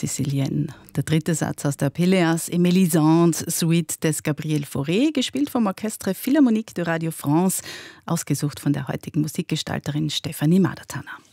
Sicilienne. Der dritte Satz aus der Pelléas et Mélisande Suite des Gabriel Fauré, gespielt vom Orchestre Philharmonique de Radio France, ausgesucht von der heutigen Musikgestalterin Stefanie Madertaner.